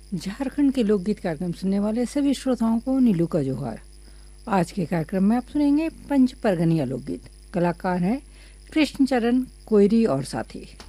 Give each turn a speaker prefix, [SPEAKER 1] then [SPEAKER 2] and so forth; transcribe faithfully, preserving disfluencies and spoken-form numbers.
[SPEAKER 1] झारखंड के लोकगीत कार्यक्रम सुनने वाले सभी श्रोताओं को नीलू का जोहार। आज के कार्यक्रम में आप सुनेंगे पंच परगनिया लोकगीत। कलाकार हैं कृष्णचरण कोयरी और साथी।